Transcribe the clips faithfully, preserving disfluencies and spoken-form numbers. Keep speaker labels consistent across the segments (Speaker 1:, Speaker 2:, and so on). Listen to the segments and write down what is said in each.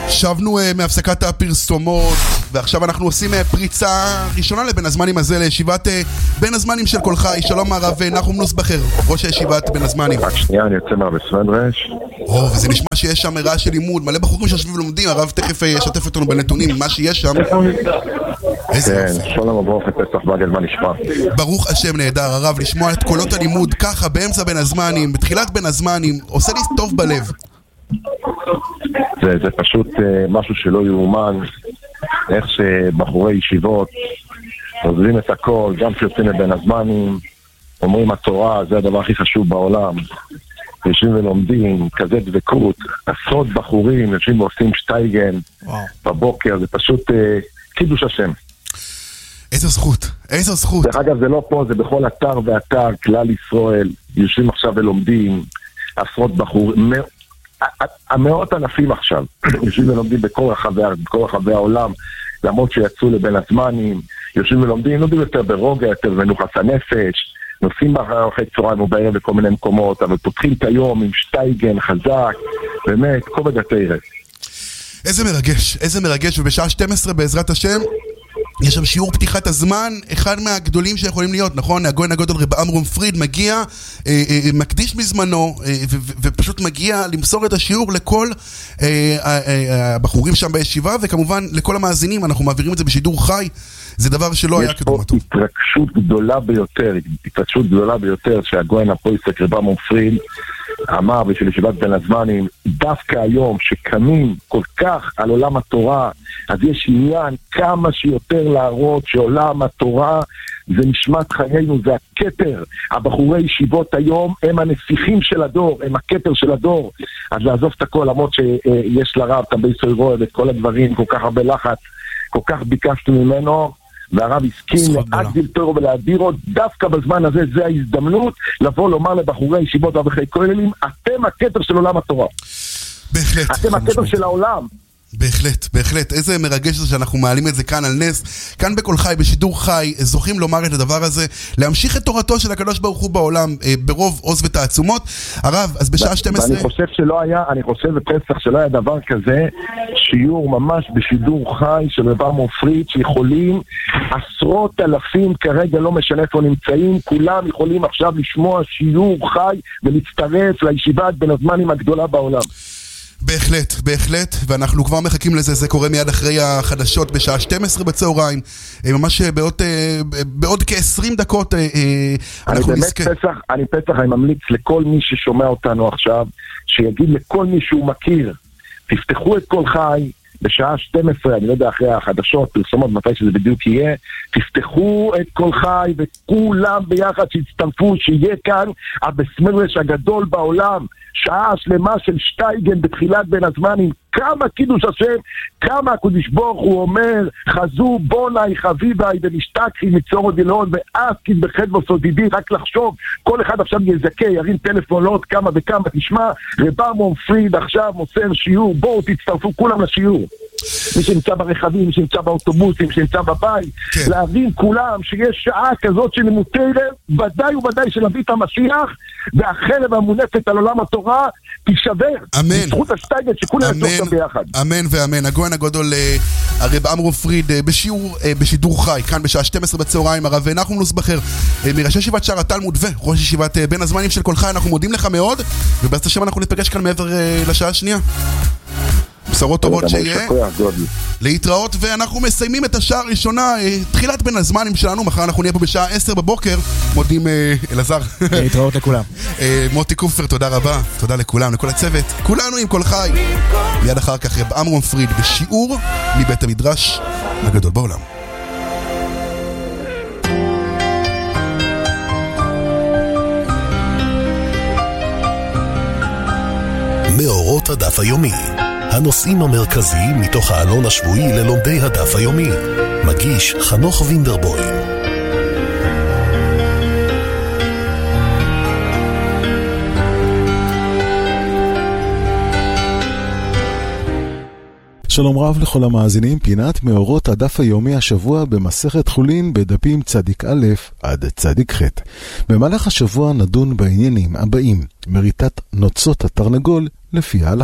Speaker 1: שבנו uh, מהפסקת הפרסומות, ועכשיו אנחנו עושים uh, פריצה ראשונה לבין הזמנים הזה, לישיבת uh, בין הזמנים של כל חי. שלום הרב נחום נוסבכר, ראש הישיבת בין הזמנים.
Speaker 2: רק שנייה, אני יוצא מהבסמדרש.
Speaker 1: או, וזה נשמע שיש שם רעש של לימוד, מלא בחורים שיושבים ולומדים. הרב תכף ישתף אותנו בנתונים, מה שיש שם.
Speaker 2: כן, שלום וברוך ופסח בגל, מה נשמע?
Speaker 1: ברוך השם, נהדר הרב, לשמוע את קולות הלימוד ככה באמצע בין הזמנים, בתחילת בין הזמנים, עושה לי טוב בלב.
Speaker 2: זה, זה פשוט uh, משהו שלא יאומן, איך שבחורי ישיבות עוזבים את הכל, גם שיוצאים לבין הזמנים, אומרים התורה זה הדבר הכי חשוב בעולם, יושבים ולומדים, כזה דבקות, עשרות בחורים יושבים ועושים שטייגן וואו. בבוקר, זה פשוט uh, קידוש השם.
Speaker 1: איזו זכות, איזו זכות.
Speaker 2: דרך אגב, זה לא פה, זה בכל אתר ואתר, כלל ישראל, יושבים עכשיו ולומדים, עשרות בחורים, המאות אלפים עכשיו, יושבים ולומדים בכל רחבי, בכל רחבי העולם, למרות שיצאו לבין הזמנים, יושבים ולומדים, לומדים יותר ברוגע, יותר מנוחת הנפש, נוסעים אחרי צהריים ובערב בכל מיני מקומות, אבל פותחים את היום עם שטייגן חזק, באמת, כובד התרא.
Speaker 1: איזה מרגש, איזה מרגש, ובשעה שתים עשרה בעזרת השם, יש שם שיעור פתיחת הזמן, אחד מהגדולים שיכולים להיות, נכון? הגויין הגדול רב אמרום פריד מגיע, אה, אה, מקדיש בזמנו, אה, ו- ו- ופשוט מגיע למסור את השיעור לכל אה, אה, אה, הבחורים שם בישיבה, וכמובן לכל המאזינים, אנחנו מעבירים את זה בשידור חי, זה דבר שלא היה כדומתו.
Speaker 2: יש פה התרגשות גדולה ביותר, התרגשות גדולה ביותר, שהגויין הפויסק רב אמרום פריד אמר בשביל ישיבת בין הזמנים, דווקא היום שקמים כל כך על עולם התורה, אז יש עניין כמה שיותר להראות שעולם התורה זה נשמת חיינו, זה הכתר. הבחורי ישיבות היום הם הנסיכים של הדור, הם הכתר של הדור. אז לעזוב את הכל, למרות שיש לרב תבי סוירוד את כל הדברים, כל כך הרבה לחץ, כל כך ביקשתי ממנו, והרב הסכים להגדיל תורה ולהדירות, דווקא בזמן הזה זה ההזדמנות לבוא לומר לבחורי ישיבות ואברכי כוללים, אתם הכתר של עולם התורה.
Speaker 1: בהחלט.
Speaker 2: אתם הכתר של העולם.
Speaker 1: בהחלט, בהחלט. איזה מרגש זה שאנחנו מעלים את זה כאן על נס, כאן בכל חי, בשידור חי, זוכים לומר את הדבר הזה, להמשיך את תורתו של הקדוש ברוך הוא בעולם, ברוב עוז ותעצומות. הרב, אז בשעה שתים עשרה...
Speaker 2: ואני חושב שלא היה, אני חושב בפסח שלא היה דבר כזה, שיעור ממש בשידור חי של רב אמרום פריד, שיכולים עשרות אלפים כרגע, לא משנה איפה נמצאים, כולם יכולים עכשיו לשמוע שיעור חי ולהצטרף לישיבת בין הזמנים הגדולה בעולם.
Speaker 1: בהחלט, בהחלט, ואנחנו כבר מחכים לזה, זה קורה מיד אחרי החדשות בשעה שתים עשרה בצהריים, ממש בעוד, בעוד כ-עשרים דקות אנחנו נזכה.
Speaker 2: אני באמת פסח, אני פסח, אני ממליץ לכל מי ששומע אותנו עכשיו, שיגיד לכל מי שהוא מכיר, תפתחו את כל חי, בשעה שתים עשרה, אני לא יודע אחרי החדשות, פרסומות, מתי שזה בדיוק יהיה, תפתחו את כל חי וכולם ביחד שיצטרפו, שיהיה כאן הבסמדרש הגדול בעולם, שעה שלמה של שטייגן בתחילת בין הזמנים, כמה קידוש השם, כמה הקדוש ברוך הוא אומר, חזו בוני חביבי ונשתכחי מצורות דילון ואסקיס בחדבו סודידי, רק לחשוב, כל אחד עכשיו יזכה, ירים טלפון לעוד כמה וכמה, תשמע, רב אמרום פריד עכשיו מוסר שיעור, בואו תצטרפו כולם לשיעור. מי שנמצא ברכבים, מי שנמצא באוטובוסים, מי שנמצא בבית, כן. להבין כולם שיש שעה כזאת של לימוד תורה, ודאי וודאי שנביא את המשיח, והחרב המונפת על עולם התורה תישבר.
Speaker 1: אמן.
Speaker 2: בזכות השטייגן שכולם יצאו אותם ביחד.
Speaker 1: אמן ואמן. הגויין הגדול הרב אמרום פריד בשיעור, בשידור חי, כאן בשעה שתים עשרה בצהריים, הרב נחום נוסבכר, מראשי ישיבת שער התלמוד וראש ישיבת בין הזמנים של כל חי, אנחנו מודים לך מאוד, ובעזרת השם אנחנו נפגש כאן מעבר לשעה השנייה. בשורות טובות שיהיה, להתראות, ואנחנו מסיימים את השעה הראשונה, תחילת בין הזמנים שלנו, מחר אנחנו נהיה פה בשעה עשר בבוקר, מודים אלעזר.
Speaker 3: להתראות לכולם.
Speaker 1: מוטי קופר, תודה רבה, תודה לכולם, לכל הצוות, כולנו עם כל חי. מיד אחר כך רב אמרום פריד בשיעור מבית המדרש הגדול בעולם.
Speaker 4: מאורות הדף היומי, הנושאים המרכזיים מתוך העלון השבועי ללומדי הדף היומי. מגיש חנוך וינדרבוים.
Speaker 5: שלום רב לכל המאזינים, פינת מאורות הדף היומי השבוע במסכת חולין בדפים צדיק א' עד צדיק ח'. במהלך השבוע נדון בעניינים הבאים: מריטת נוצות התרנגול לפי ההלכה,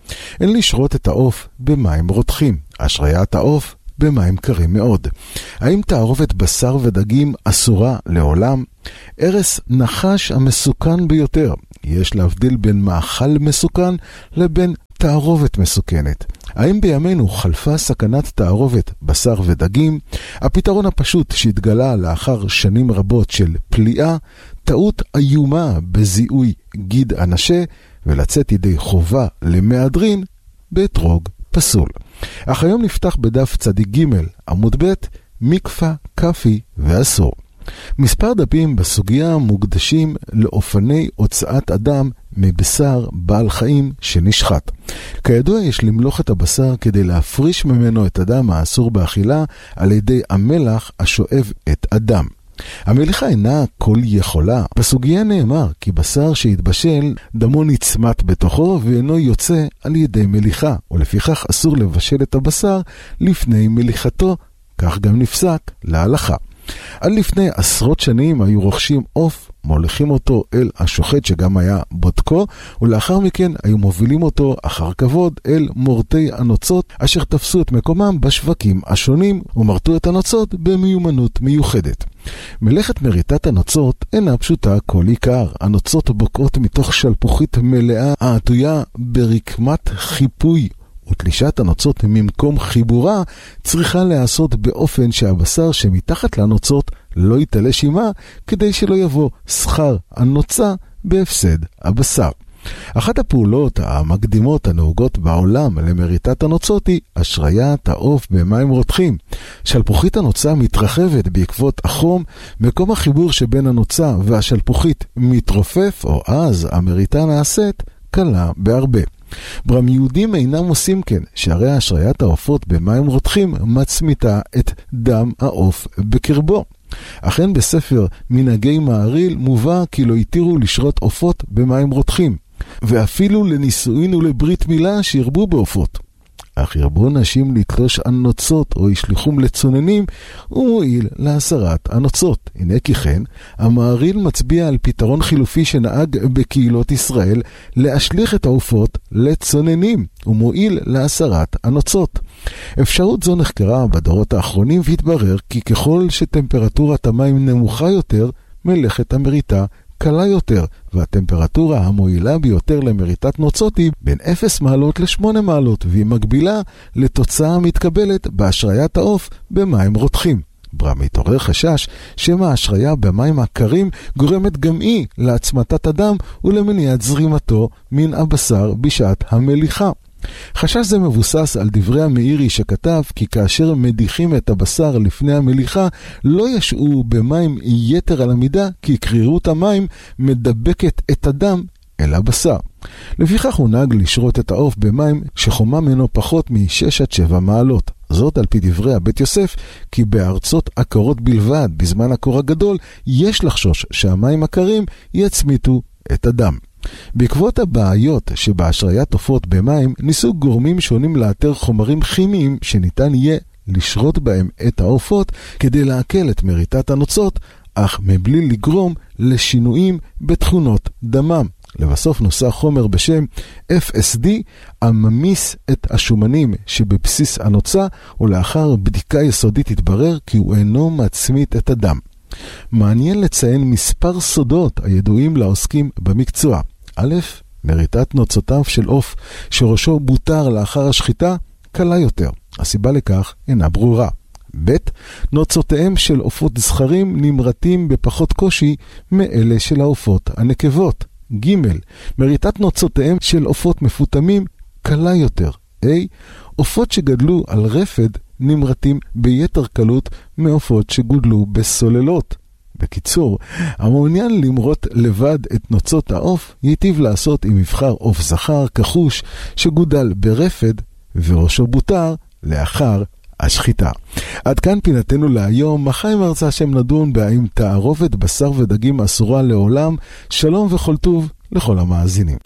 Speaker 5: אין לשרות את העוף במים רותחים, השריית העוף במים קרים מאוד. האם תערובת בשר ודגים אסורה לעולם? ערס נחש המסוכן ביותר. יש להבדיל בין מאכל מסוכן לבין תערובת מסוכנת. האם בימינו חלפה סכנת תערובת בשר ודגים? הפתרון הפשוט שהתגלה לאחר שנים רבות של פליאה, טעות איומה בזיהוי גיד אנשה, ולצאת ידי חובה למהדרין באתרוג פסול. אך היום נפתח בדף צדיק ג' עמוד ב' מקפה, קפי ואסור. מספר דפים בסוגיה מוקדשים לאופני הוצאת אדם מבשר בעל חיים שנשחט. כידוע יש למלוך את הבשר כדי להפריש ממנו את הדם האסור באכילה על ידי המלח השואב את הדם. המליחה אינה כל יכולה. בסוגיה נאמר כי בשר שהתבשל דמו נצמת בתוכו ואינו יוצא על ידי מליחה, ולפיכך אסור לבשל את הבשר לפני מליחתו, כך גם נפסק להלכה. עד לפני עשרות שנים היו רוכשים עוף, מוליכים אותו אל השוחט שגם היה בודקו, ולאחר מכן היו מובילים אותו אחר כבוד אל מורתי הנוצות, אשר תפסו את מקומם בשווקים השונים ומרתו את הנוצות במיומנות מיוחדת. מלאכת מריטת הנוצות אינה פשוטה כל עיקר. הנוצות בוקעות מתוך שלפוחית מלאה העטויה ברקמת חיפוי, ותלישת הנוצות ממקום חיבורה צריכה להיעשות באופן שהבשר שמתחת לנוצות לא יתלש עימה, כדי שלא יבוא שכר הנוצה בהפסד הבשר. אחת הפעולות המקדימות הנהוגות בעולם למריטת הנוצות היא השריית העוף במים רותחים. שלפוחית הנוצה מתרחבת בעקבות החום, מקום החיבור שבין הנוצה והשלפוחית מתרופף, או אז המריטה נעשית קלה בהרבה. ברם יהודים אינם עושים כן, שהרי השריית העופות במים רותחים מצמיתה את דם העוף בקרבו. אכן בספר מנהגי מעריל מובא כי לא התירו לשרות עופות במים רותחים, ואפילו לנישואין ולברית מילה שירבו בעופות. אך ירבו נשים לתלוש הנוצות או ישליחום לצוננים, ומועיל להסרת הנוצות. הנה כי כן, המעריל מצביע על פתרון חילופי שנהג בקהילות ישראל, להשליך את העופות לצוננים, ומועיל להסרת הנוצות. אפשרות זו נחקרה בדורות האחרונים, והתברר כי ככל שטמפרטורת המים נמוכה יותר, מלאכת המריטה קלה יותר, והטמפרטורה המועילה ביותר למריטת נוצות היא בין אפס מעלות ל-שמונה מעלות, והיא מקבילה לתוצאה המתקבלת בהשריית העוף במים רותחים. ברם מתעורר חשש שמא ההשריה במים הקרים גורמת גם היא להצמתת הדם ולמניעת זרימתו מן הבשר בשעת המליחה. חשש זה מבוסס על דברי המאירי שכתב כי כאשר מדיחים את הבשר לפני המליחה לא ישעו במים יתר על המידה, כי קרירות המים מדבקת את הדם אל הבשר. לפיכך הוא נהג לשרות את העוף במים שחומה ממנו פחות מ-שש עד שבע מעלות. זאת על פי דברי הבית יוסף, כי בארצות עקרות בלבד בזמן הקור הגדול יש לחשוש שהמים הקרים יצמיתו את הדם. בעקבות הבעיות שבהשריית עופות במים ניסו גורמים שונים לאתר חומרים כימיים שניתן יהיה לשרות בהם את העופות כדי להקל את מריטת הנוצות, אך מבלי לגרום לשינויים בתכונות דמם. לבסוף נוסע חומר בשם אף אס די הממיס את השומנים שבבסיס הנוצה, ולאחר בדיקה יסודית התברר כי הוא אינו מצמית את הדם. מעניין לציין מספר סודות הידועים לעוסקים במקצוע. א', מריטת נוצותיו של עוף שראשו בוטר לאחר השחיטה קלה יותר. הסיבה לכך אינה ברורה. ב', נוצותיהם של עופות זכרים נמרטים בפחות קושי מאלה של העופות הנקבות. ג', מריטת נוצותיהם של עופות מפותמים קלה יותר. A, עופות שגדלו על רפד נמרטים ביתר קלות מעופות שגודלו בסוללות. בקיצור, המעוניין למרות לבד את נוצות העוף ייטיב לעשות עם מבחר עוף זכר כחוש שגודל ברפד וראשו בוטר לאחר השחיטה. עד כאן פינתנו להיום. מחר עם הרצאה שם נדון בהאם תערובת בשר ודגים אסורה לעולם. שלום וכל טוב לכל המאזינים.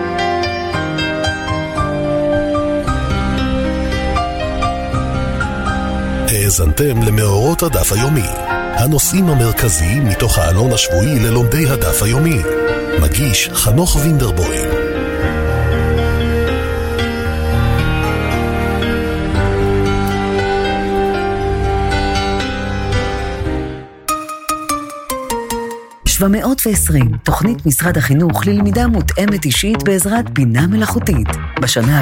Speaker 4: האזנתם למאורות הדף היומי, הנושאים המרכזיים מתוך העלון השבועי ללומדי הדף היומי. מגיש חנוך וינדרבוים.
Speaker 3: שבע מאות ועשרים, תוכנית משרד החינוך ללמידה מותאמת אישית בעזרת בינה מלאכותית. בשנה